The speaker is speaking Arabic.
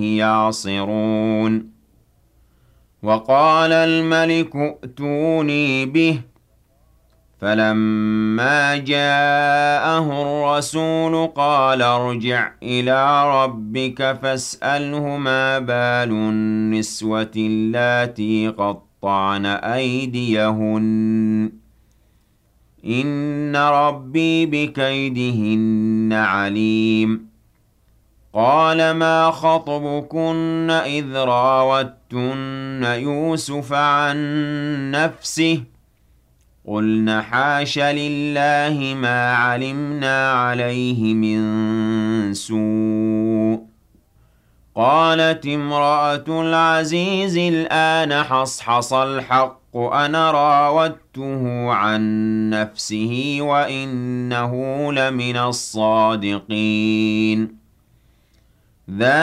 يعصرون وقال الملك ائتوني به فلما جاءه الرسول قال ارجع إلى ربك فاسأله ما بال النسوة اللاتي قطعن أيديهن إن ربي بكيدهن عليم قال ما خطبكن إذ راوتن يوسف عن نفسه قلن حاش لله ما علمنا عليه من سوء قالت امرأة العزيز الآن حصحص الحق أنا راودته عن نفسه وإنه لمن الصادقين